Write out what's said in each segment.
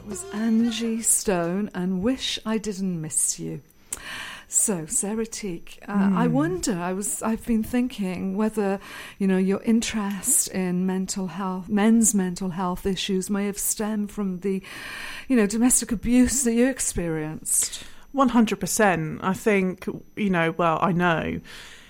was Angie Stone and Wish I Didn't Miss You. So, Sarah Teague, I wonder, I've been thinking whether, your interest in mental health, men's mental health issues may have stemmed from the, domestic abuse that you experienced. 100%. I think, I know.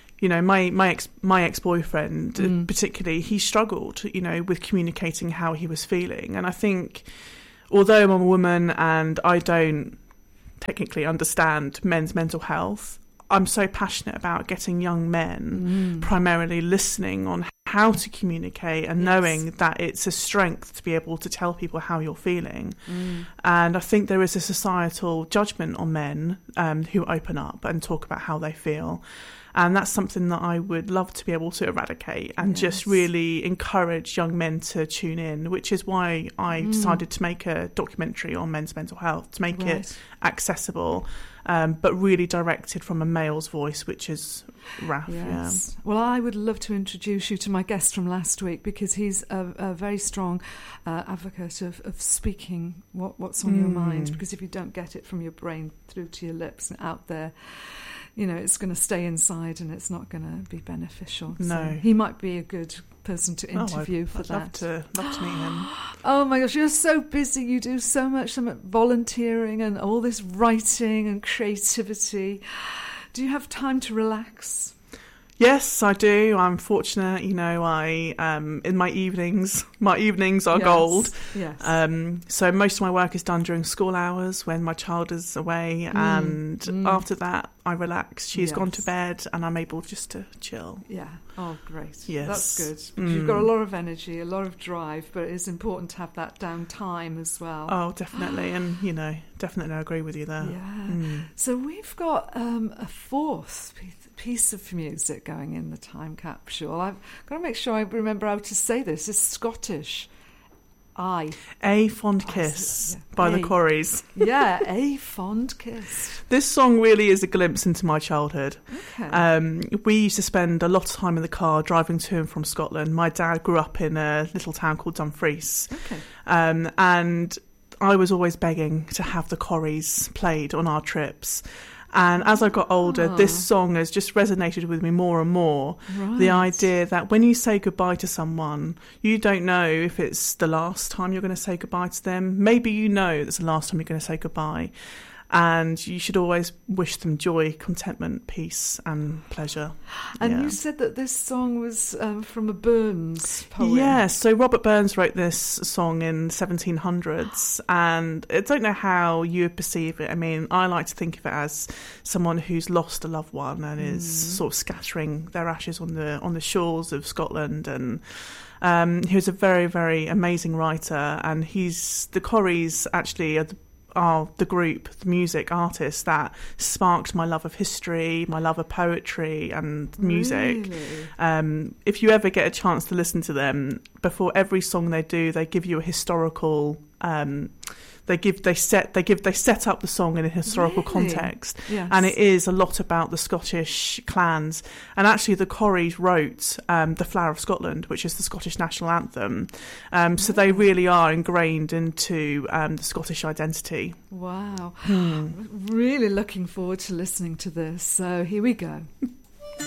My ex-boyfriend, particularly, he struggled, with communicating how he was feeling. And I think, although I'm a woman and I don't technically understand men's mental health, I'm so passionate about getting young men primarily listening on how to communicate and knowing that it's a strength to be able to tell people how you're feeling. And I think there is a societal judgment on men who open up and talk about how they feel. And that's something that I would love to be able to eradicate and just really encourage young men to tune in, which is why I decided to make a documentary on men's mental health, to make it accessible, but really directed from a male's voice, which is Raf. Yes. Yeah. Well, I would love to introduce you to my guest from last week, because he's a very strong advocate of speaking what's on your mind, because if you don't get it from your brain through to your lips and out there, it's going to stay inside and it's not going to be beneficial. No. So he might be a good person to interview for that. I'd love to meet him. Oh my gosh, you're so busy. You do so much volunteering and all this writing and creativity. Do you have time to relax? Yes, I do. I'm fortunate, I in my evenings are gold. Yes. So most of my work is done during school hours when my child is away, and after that I relax. She's gone to bed and I'm able just to chill. Yeah. Oh, great. Yes. That's good. Because you've got a lot of energy, a lot of drive, but it's important to have that downtime as well. Oh, definitely. And, definitely I agree with you there. Yeah. So we've got a fourth piece of music going in the time capsule. I've got to make sure I remember how to say this. It's Scottish. A Fond Kiss by the Corries. Yeah, A Fond Kiss. This song really is a glimpse into my childhood. Okay. We used to spend a lot of time in the car driving to and from Scotland. My dad grew up in a little town called Dumfries. Okay. And I was always begging to have the Corries played on our trips. And as I got older, this song has just resonated with me more and more. Right. The idea that when you say goodbye to someone, you don't know if it's the last time you're going to say goodbye to them. Maybe it's the last time you're going to say goodbye. And you should always wish them joy, contentment, peace and pleasure. And you said that this song was from a Burns poem. Yeah, so Robert Burns wrote this song in 1700s, and I don't know how you would perceive it. I mean, I like to think of it as someone who's lost a loved one and is sort of scattering their ashes on the shores of Scotland. And he was a very, very amazing writer, and the Corries actually are the group, the music artists that sparked my love of history, my love of poetry and music. Really? If you ever get a chance to listen to them, before every song they do, they give you a historical. They set up the song in a historical context, and it is a lot about the Scottish clans. And actually, the Corries wrote "The Flower of Scotland," which is the Scottish national anthem. So they really are ingrained into the Scottish identity. Wow, really looking forward to listening to this. So here we go.